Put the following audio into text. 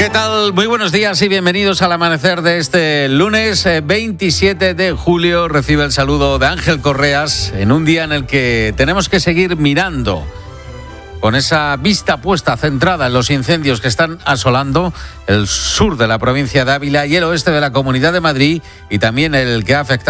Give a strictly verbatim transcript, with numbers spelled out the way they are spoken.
¿Qué tal? Muy buenos días y bienvenidos al amanecer de este lunes veintisiete de julio. Recibe el saludo de Ángel Correas en un día en el que tenemos que seguir mirando con esa vista puesta, centrada en los incendios que están asolando el sur de la provincia de Ávila y el oeste de la Comunidad de Madrid, y también el que ha afectado